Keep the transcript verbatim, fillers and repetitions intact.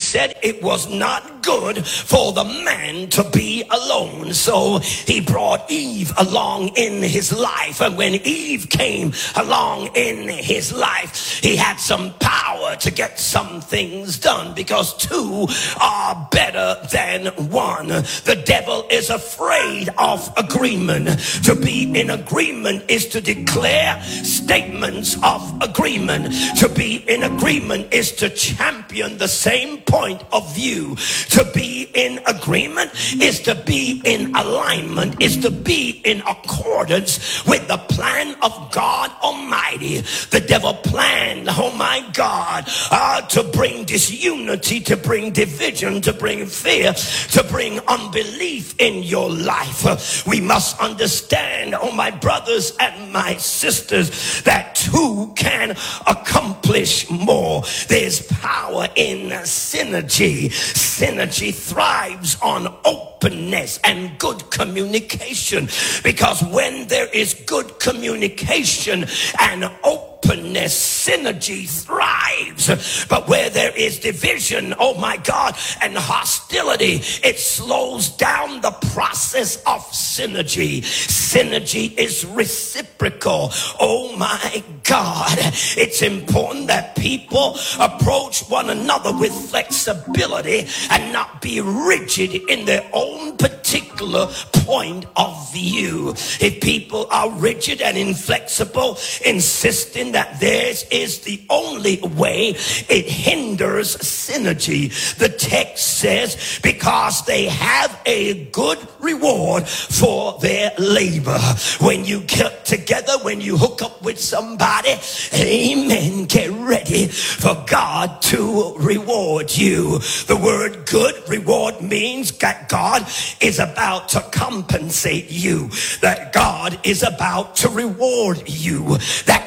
said it was not good for the man to be alone. So he brought Eve along in his life. And when Eve came along in his life, he had some power to get some things done, because two are better than one. The devil is afraid of agreement. To be in agreement is to declare statements of agreement. To be in agreement is to champion the same point of view. To be in agreement is to be in alignment, is to be in accordance with the plan of God Almighty. The devil planned, oh my God, uh, to bring disunity, to bring division, to bring fear, to bring unbelief in your life. Uh, we must understand, oh my brothers and my sisters, that two can accomplish more. There's power in synergy. Synergy thrives on openness and good communication, because when there is good communication and openness, synergy thrives. But where there is division, oh my God, and hostility, it slows down the process of synergy. Synergy is reciprocal. Oh my God, it's important that people approach one another with flexibility and not be rigid in their own particular point of view. If people are rigid and inflexible, insisting that theirs is the only way, it hinders synergy. The text says, because they have a good reward for their labor. When you get together, when you hook up with somebody, amen, get ready for God to reward you. The word good reward means that God is about to compensate you, that God is about to reward you. That